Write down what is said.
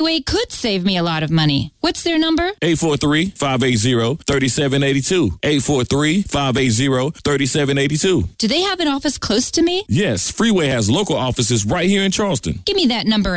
Freeway could save me a lot of money. What's their number? 843-580-3782. 843-580-3782. Do they have an office close to me? Yes, Freeway has local offices right here in Charleston. Give me that number